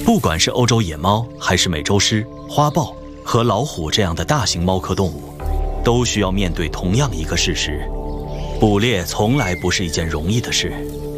不管是欧洲野猫，还是美洲狮、花豹和老虎这样的大型猫科动物，都需要面对同样一个事实：捕猎从来不是一件容易的事。